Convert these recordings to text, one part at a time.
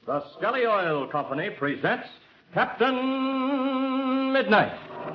The Skelly Oil Company presents Captain Midnight.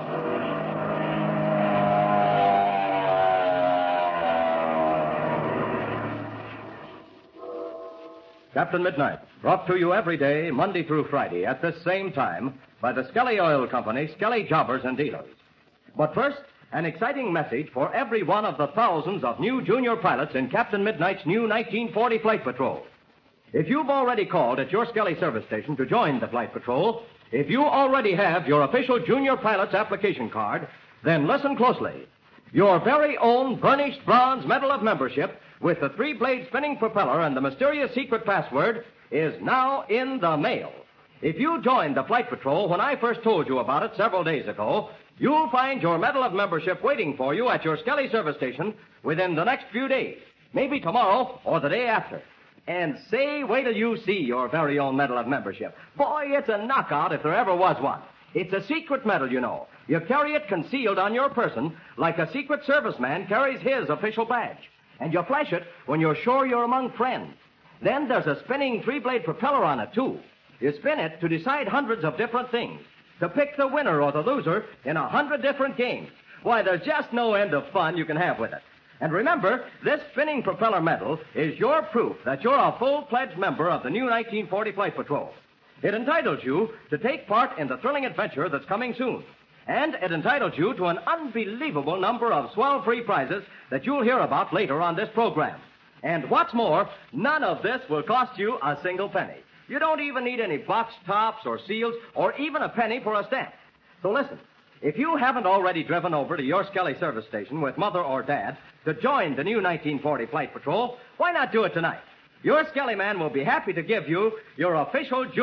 Captain Midnight, brought to you every day, Monday through Friday, at this same time, by the Skelly Oil Company, Skelly Jobbers and Dealers. But first, an exciting message for every one of the thousands of new junior pilots in Captain Midnight's new 1940 Flight Patrol. If you've already called at your Skelly service station to join the Flight Patrol, if you already have your official junior pilot's application card, then listen closely. Your very own burnished bronze medal of membership with the three-blade spinning propeller and the mysterious secret password is now in the mail. If you joined the Flight Patrol when I first told you about it several days ago, you'll find your medal of membership waiting for you at your Skelly service station within the next few days, maybe tomorrow or the day after. And say, wait till you see your very own medal of membership. Boy, it's a knockout if there ever was one. It's a secret medal, you know. You carry it concealed on your person like a secret serviceman carries his official badge. And you flash it when you're sure you're among friends. Then there's a spinning three-blade propeller on it, too. You spin it to decide hundreds of different things, to pick the winner or the loser in 100 different games. Why, there's just no end of fun you can have with it. And remember, this spinning propeller medal is your proof that you're a full-fledged member of the new 1940 Flight Patrol. It entitles you to take part in the thrilling adventure that's coming soon. And it entitles you to an unbelievable number of swell free prizes that you'll hear about later on this program. And what's more, none of this will cost you a single penny. You don't even need any box tops or seals or even a penny for a stamp. So listen, if you haven't already driven over to your Skelly service station with Mother or Dad to join the new 1940 Flight Patrol, why not do it tonight? Your Skelly man will be happy to give you your official